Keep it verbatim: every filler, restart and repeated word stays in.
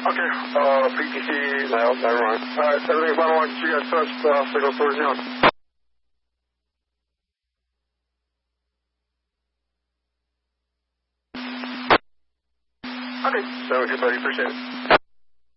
Okay, uh, P T C, no, never mind. Alright, everything about one, you guys touched, uh, signal towards you. Okay, so good buddy, appreciate it.